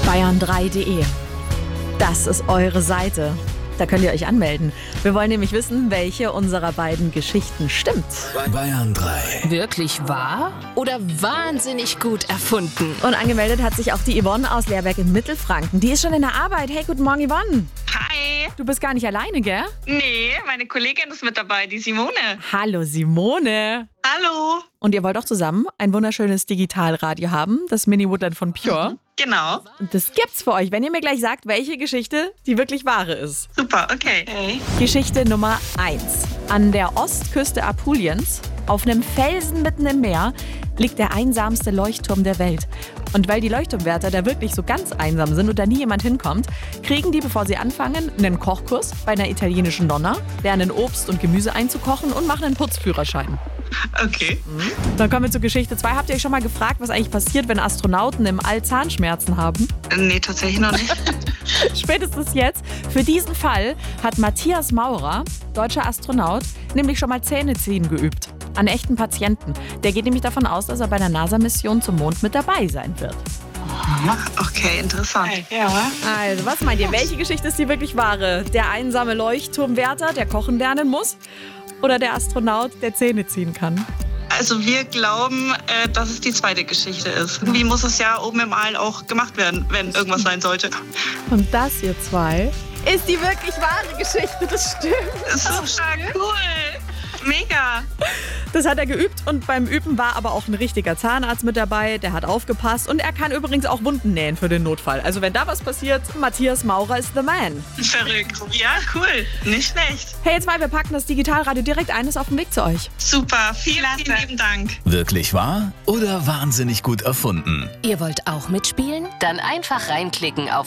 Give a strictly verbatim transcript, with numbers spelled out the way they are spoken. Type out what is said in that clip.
bayern drei punkt de. Das ist eure Seite. Da könnt ihr euch anmelden. Wir wollen nämlich wissen, welche unserer beiden Geschichten stimmt. Bayern drei. Wirklich wahr oder wahnsinnig gut erfunden? Und angemeldet hat sich auch die Yvonne aus Leerberg in Mittelfranken. Die ist schon in der Arbeit. Hey, guten Morgen, Yvonne. Hi. Du bist gar nicht alleine, gell? Nee, meine Kollegin ist mit dabei, die Simone. Hallo, Simone. Hallo. Und ihr wollt auch zusammen ein wunderschönes Digitalradio haben, das Mini Woodland von Pure. Mhm, genau. Und das gibt's für euch, wenn ihr mir gleich sagt, welche Geschichte die wirklich wahre ist. Super, okay. okay. Geschichte Nummer eins. An der Ostküste Apuliens, auf einem Felsen mitten im Meer, liegt der einsamste Leuchtturm der Welt. Und weil die Leuchtturmwärter da wirklich so ganz einsam sind und da nie jemand hinkommt, kriegen die, bevor sie anfangen, einen Kochkurs bei einer italienischen Nonna, lernen Obst und Gemüse einzukochen und machen einen Putzführerschein. Okay. Mhm. Dann kommen wir zur Geschichte zwei. Habt ihr euch schon mal gefragt, was eigentlich passiert, wenn Astronauten im All Zahnschmerzen haben? Nee, tatsächlich noch nicht. Spätestens jetzt. Für diesen Fall hat Matthias Maurer, deutscher Astronaut, nämlich schon mal Zähneziehen geübt. An echten Patienten. Der geht nämlich davon aus, dass er bei der NASA-Mission zum Mond mit dabei sein wird. Okay, interessant. Ja. Also, was meint ihr? Welche Geschichte ist die wirklich wahre? Der einsame Leuchtturmwärter, der kochen lernen muss? Oder der Astronaut, der Zähne ziehen kann? Also wir glauben, äh, dass es die zweite Geschichte ist. Irgendwie muss es ja oben im All auch gemacht werden, wenn irgendwas sein sollte. Und das, ihr zwei, ist die wirklich wahre Geschichte. Das stimmt. Super cool. Mega. Das hat er geübt und beim Üben war aber auch ein richtiger Zahnarzt mit dabei, der hat aufgepasst und er kann übrigens auch Wunden nähen für den Notfall. Also wenn da was passiert, Matthias Maurer ist the man. Verrückt. Ja, cool. Nicht schlecht. Hey, jetzt mal, wir packen das Digitalradio direkt ein, ist auf dem Weg zu euch. Super. Vielen, vielen lieben Dank. Wirklich wahr oder wahnsinnig gut erfunden? Ihr wollt auch mitspielen? Dann einfach reinklicken auf